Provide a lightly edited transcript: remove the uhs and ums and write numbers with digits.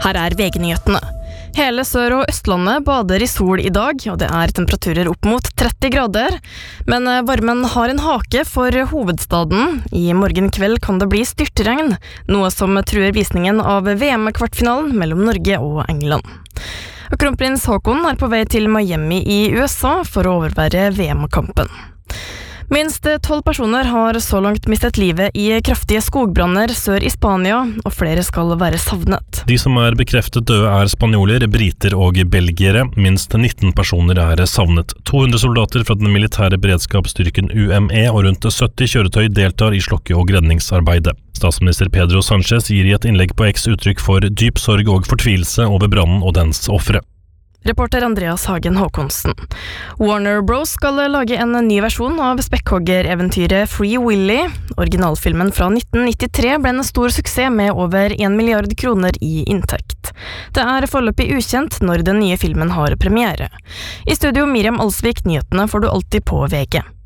Her VG-nyhetene. Hele Sør- og Østlandet bader i sol i dag, og det temperaturer opp mot 30 grader. Men varmen har en hake for hovedstaden. I morgen kveld kan det bli styrtregn, noe som truer visningen av VM-kvartfinalen mellom Norge og England. Og kronprins Haakon på vei til Miami i USA for å overvære VM-kampen. Minst 12 personer har så langt mistet livet i kraftige skogbranner sør i Spania, og flere skal være savnet. De som bekreftet døde spanjoler, briter og belgiere. Minst 19 personer savnet. 200 soldater fra den militære beredskapsstyrken UME og rundt 70 kjøretøy deltar i slokke- og redningsarbeidet. Statsminister Pedro Sánchez gir i et innlegg på X uttrykk for dyp sorg og fortvilelse over brannen og dens ofre. Reporter Andreas Hagen Håkonsen. Warner Bros. Skal lage en ny versjon av spekkhogger-eventyret Free Willy. Originalfilmen fra 1993 ble en stor suksess med over 1 milliard kroner i inntekt. Det foreløpig ukjent når den nye filmen har premiere. I studio Miriam Alsvik, nyhetene får du alltid på VG.